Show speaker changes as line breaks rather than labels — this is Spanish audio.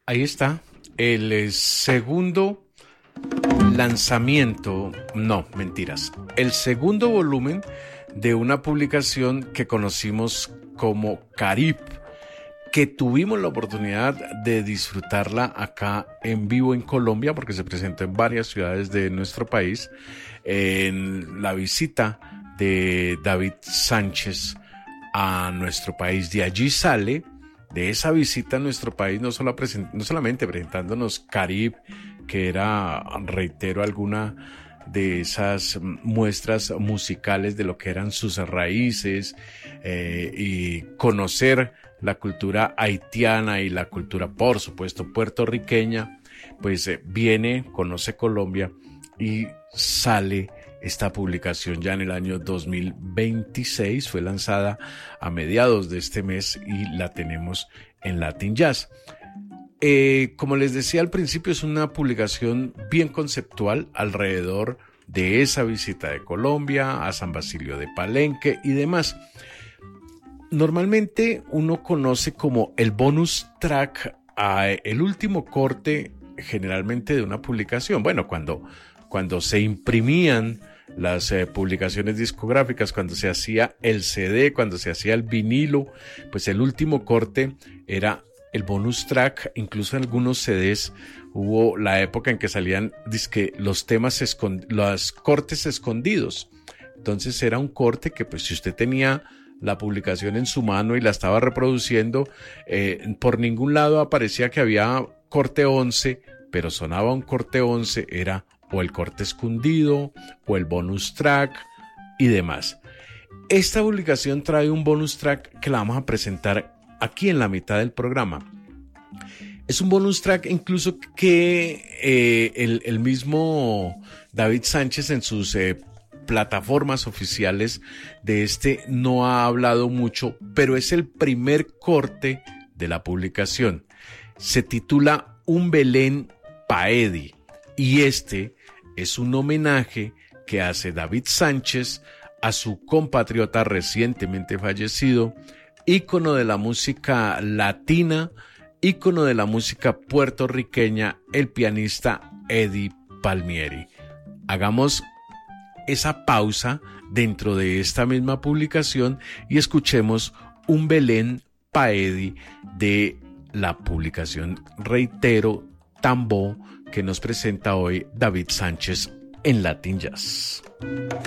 Ahí está, el segundo lanzamiento, no, mentiras, el segundo volumen de una publicación que conocimos como Carib, que tuvimos la oportunidad de disfrutarla acá en vivo en Colombia, porque se presentó en varias ciudades de nuestro país, en la visita de David Sánchez a nuestro país. De allí sale, de esa visita a nuestro país, no solamente presentándonos Carib, que era, reitero, alguna de esas muestras musicales de lo que eran sus raíces, y conocer la cultura haitiana y la cultura, por supuesto, puertorriqueña, pues viene, conoce Colombia y sale esta publicación ya en el año 2026, fue lanzada a mediados de este mes y la tenemos en Latin Jazz. Como les decía al principio, es una publicación bien conceptual alrededor de esa visita de Colombia a San Basilio de Palenque y demás. Normalmente uno conoce como el bonus track el último corte generalmente de una publicación. Bueno, cuando se imprimían las publicaciones discográficas, cuando se hacía el CD, cuando se hacía el vinilo, pues el último corte era el bonus track. Incluso en algunos CDs hubo la época en que salían los temas los cortes escondidos. Entonces era un corte que, pues, si usted tenía la publicación en su mano y la estaba reproduciendo, por ningún lado aparecía que había corte 11, pero sonaba un corte 11, era o el corte escondido o el bonus track y demás. Esta publicación trae un bonus track que la vamos a presentar aquí en la mitad del programa. Es un bonus track incluso que el mismo David Sánchez en sus plataformas oficiales de no ha hablado mucho, pero es el primer corte de la publicación. Se titula Un Belén pa' Eddie, y es un homenaje que hace David Sánchez a su compatriota recientemente fallecido, ícono de la música latina, ícono de la música puertorriqueña, el pianista Eddie Palmieri. Hagamos esa pausa dentro de esta misma publicación y escuchemos Un Belén pa' Eddie de la publicación, reitero, Tambo, que nos presenta hoy David Sánchez en Latin Jazz.